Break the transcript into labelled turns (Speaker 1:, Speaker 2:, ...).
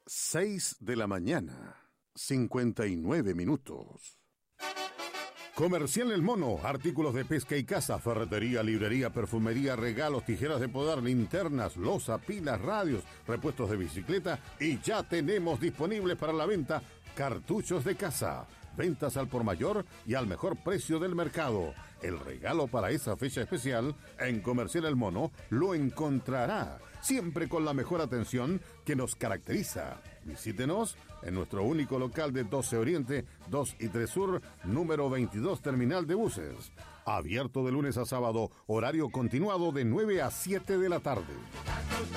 Speaker 1: 6:59 a.m. Comercial El Mono, artículos de pesca y caza, ferretería, librería, perfumería, regalos, tijeras de podar, linternas, loza, pilas, radios, repuestos de bicicleta y ya tenemos disponibles para la venta cartuchos de caza. Ventas al por mayor y al mejor precio del mercado. El regalo para esa fecha especial en Comercial El Mono lo encontrará, siempre con la mejor atención que nos caracteriza. Visítenos en nuestro único local de 12 Oriente, 2 y 3 Sur, número 22, Terminal de Buses. Abierto de lunes a sábado, horario continuado de 9 a 7 de la tarde.